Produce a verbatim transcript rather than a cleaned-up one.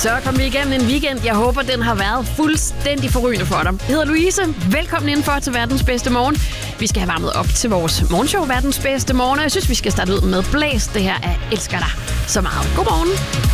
Så kom vi igennem en weekend. Jeg håber, den har været fuldstændig forrygende for dig. Jeg hedder Louise. Velkommen indenfor til Verdens Bedste Morgen. Vi skal have varmet op til vores morgenshow Verdens Bedste Morgen, og jeg synes, vi skal starte ud med Blæs. Det her er Elsker dig så meget. Godmorgen.